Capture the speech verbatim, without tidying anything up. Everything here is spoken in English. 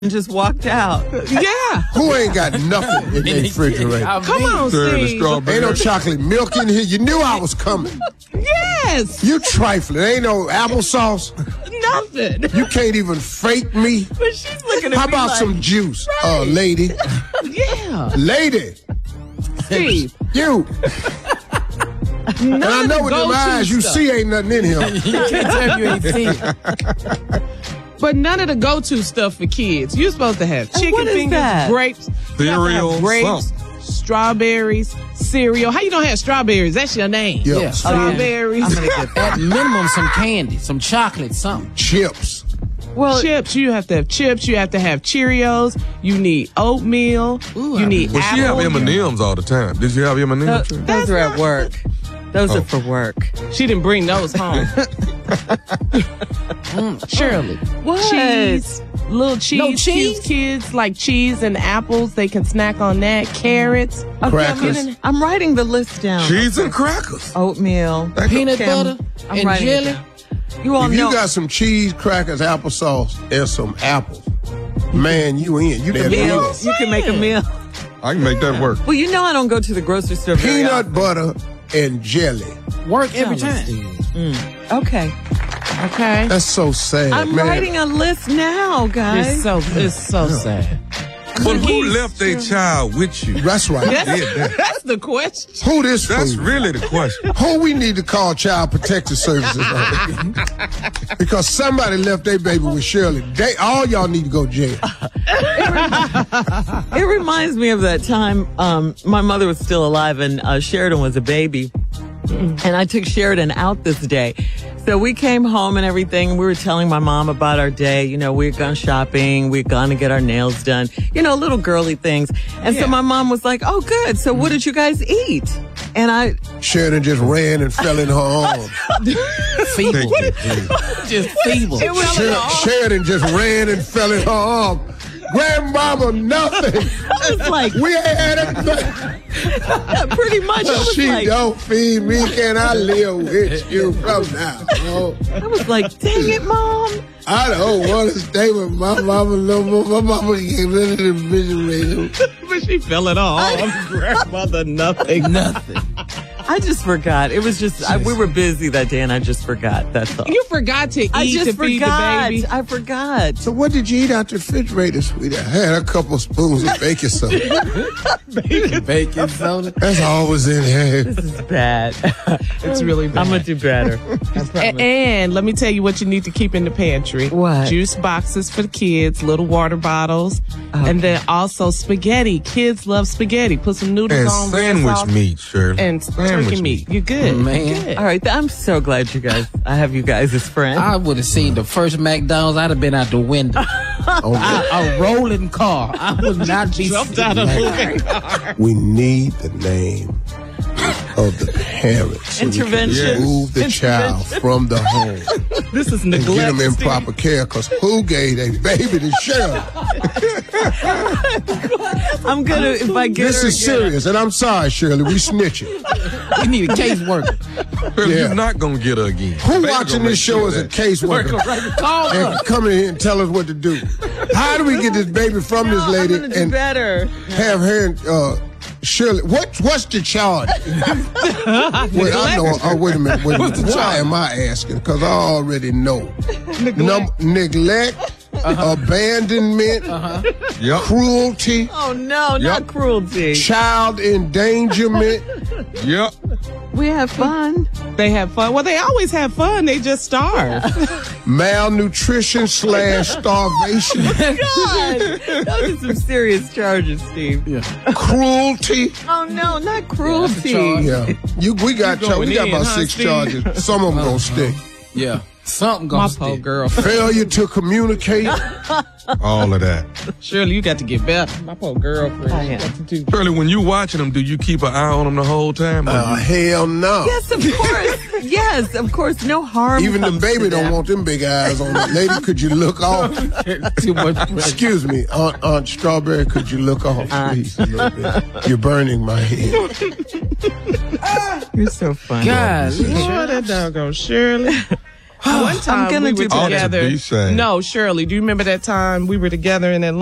and just walked out. Yeah. Who ain't got nothing in their refrigerator? Come on, Steve. Ain't no chocolate milk in here. You knew I was coming. Yes. You trifling. Ain't no applesauce. Nothing. You can't even fake me. But she's looking at How me about like, some juice, uh, lady? Yeah. Lady. Steve. You. And I know with them eyes you stuff. see ain't nothing in here. You can't tell you ain't seen it. But none of the go-to stuff for kids. You're supposed to have chicken what is fingers, that? grapes, you have to have Cereal, grapes, something. strawberries, cereal. How you don't have strawberries? That's your name. Yeah. Yeah. Strawberries, I'm gonna get at minimum some candy, some chocolate, something. Chips. well, chips. You have to have chips. You have to have Cheerios. You need oatmeal. Ooh, you I need Well, she have apple. M and M's all the time. Did you have M and th- M's? those are at work. Those Oh. are for work. She didn't bring those home. Mm, Shirley. What? Cheese, little cheese. No cheese? Kids, kids like cheese and apples. They can snack on that. Carrots. Okay, I'm, Crackers. gonna- I'm writing the list down. Cheese and crackers. Oatmeal. Peanut Okay, butter I'm and writing it jelly. down. You all If know. you got some cheese, crackers, applesauce, and some apples, man, you in. You can meal. meal. You can make a meal. I can make that work. Well, you know I don't go to the grocery store very Peanut often. butter and jelly. Work every time. Okay. Okay. That's so sad, I'm man. writing a list now, guys. It's so it's so sad. But who left their child with you? That's right. Did that? That's the question. Who this That's fool? really the question. Who we need to call Child Protective Services on? Because somebody left their baby with Shirley. They all y'all need to go to jail. It reminds me of that time um, my mother was still alive and uh, Sheridan was a baby. And I took Sheridan out this day. So we came home and everything. We were telling my mom about our day. You know, we'd gone shopping. We'd gone to get our nails done. You know, little girly things. And Yeah. so my mom was like, oh, good. So what did you guys eat? And I, Sheridan just ran and fell in her arms. Feeble. Thank you, please. Just feeble. Sher- Sheridan just ran and fell in her arms. Grandmama, nothing. I was like, We ain't had anything. pretty much. I was She like, don't feed me. Can I live with you from now on? I was like, dang it, Mom. I don't want to stay with my mama no more. My mama get rid of the refrigerator. But she fell it all. Grandmother, nothing. Nothing. I just forgot. It was just, I, we were busy that day and I just forgot. That's all. You forgot to eat I just to feed forgot. the baby. I forgot. So what did you eat out the refrigerator, sweetie? I had a couple spoons of baking soda. Bacon soda. That's all was in here. This is bad. It's really bad. I'm going to do better. I A- promise. and let me tell you what you need to keep in the pantry. What? Juice boxes for the kids, little water bottles, and then also spaghetti. Kids love spaghetti. Put some noodles And on, red sandwich sauce, meat, Shirley. and Sandwich turkey meat. You're good. Man. You're good. All right. I'm so glad you guys, I have you guys as friends. I would have seen the first McDonald's. I'd have been out the window. Oh, I, a rolling car. I would not be Jumped out of sitting the there. car. we need the name of the parents. so we can Intervention. remove the child from the home This is and neglect. get them in Steve. proper care. Because who gave a baby to Shirley? I'm going to, if I get This her is again, serious, and I'm sorry, Shirley. We snitching. We need a caseworker. Shirley, Yeah. You're not going to get her again. Who Baby watching gonna this make show sure as a that- caseworker? Call And us. come in here and tell us what to do. How do we get this baby from this I'm lady going to do and better. have her and uh, Shirley? What what's the charge? Wait, I know. Oh, wait a minute. Wait a minute. Why am I asking? Because I already know. Num- neglect, abandonment, Yep. cruelty, Oh, no, not Yep. cruelty. child endangerment. Yep. We have fun. They have fun. Well, they always have fun. They just starve. Malnutrition slash starvation, God, those are some serious charges, Steve. cruelty. Oh, no, not cruelty. charge. Yeah, you. We got You char- we going got in, about huh, six Steve? charges. Some of them gonna stick. Yeah. Something My gonna poor stick. girl. Failure to communicate. All of that. Shirley, you got to get better. My poor girlfriend. I She am. got to do- Shirley, when you watching them, do you keep an eye on them the whole time? Or Uh, you- hell no. Yes, of course. Yes, of course. No harm. Even the comes baby to don't them. want them big eyes on it. Lady, could you look off? Too much pressure. Excuse me, Aunt, Aunt Strawberry, could you look off, please, a little bit? You're burning my head. You're so funny. God. Oh, that doggone Shirley. One time gonna we were do that. together. Ought to be sad. No, Shirley, do you remember that time we were together in Atlanta?